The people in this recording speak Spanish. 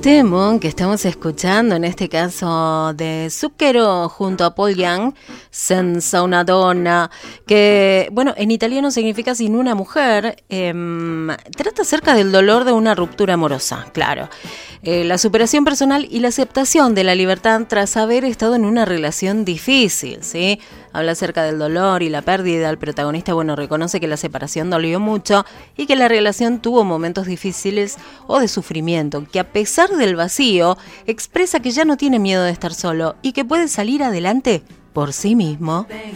tema que estamos escuchando, en este caso de Zucchero junto a Paul Young, Senza una donna, que, bueno, en italiano significa sin una mujer, trata acerca del dolor de una ruptura amorosa, claro. La superación personal y la aceptación de la libertad tras haber estado en una relación difícil, ¿sí? Habla acerca del dolor y la pérdida. El protagonista, bueno, reconoce que la separación dolió mucho y que la relación tuvo momentos difíciles o de sufrimiento, que a pesar del vacío, expresa que ya no tiene miedo de estar solo y que puede salir adelante por sí mismo.